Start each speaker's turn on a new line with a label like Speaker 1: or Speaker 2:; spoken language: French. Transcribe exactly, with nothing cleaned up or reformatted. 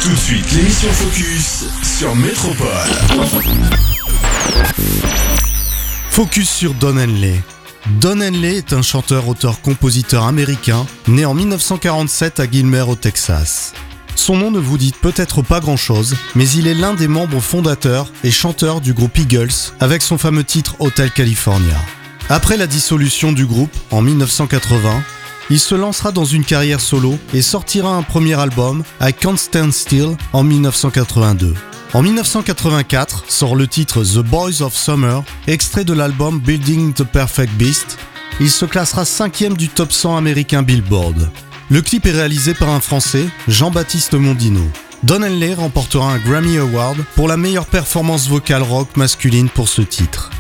Speaker 1: Tout de suite, l'émission Focus sur Métropole.
Speaker 2: Focus sur Don Henley. Don Henley est un chanteur-auteur-compositeur américain né en dix-neuf cent quarante-sept à Gilmer au Texas. Son nom ne vous dit peut-être pas grand-chose, mais il est l'un des membres fondateurs et chanteurs du groupe Eagles avec son fameux titre Hotel California. Après la dissolution du groupe en dix-neuf cent quatre-vingts, il se lancera dans une carrière solo et sortira un premier album, I Can't Stand Still, en dix-neuf cent quatre-vingt-deux. En dix-neuf cent quatre-vingt-quatre sort le titre The Boys of Summer, extrait de l'album Building the Perfect Beast. Il se classera cinquième du top cent américain Billboard. Le clip est réalisé par un Français, Jean-Baptiste Mondino. Don Henley remportera un Grammy Award pour la meilleure performance vocale rock masculine pour ce titre.